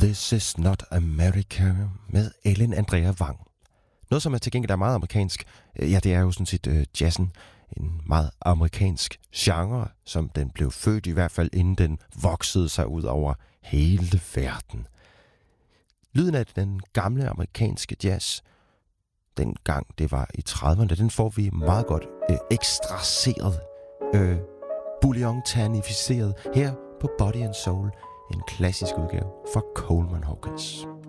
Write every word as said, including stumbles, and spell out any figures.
This is not America med Ellen Andrea Wang. Noget, som er til gengæld er meget amerikansk, ja, det er jo sådan set uh, jazzen. En meget amerikansk genre, som den blev født i hvert fald, inden den voksede sig ud over hele verden. Lyden af den gamle amerikanske jazz, dengang det var i trediverne, den får vi meget godt øh, ekstraseret, øh, bouillon-tannificeret her på Body and Soul, en klassisk udgave fra Coleman Hawkins.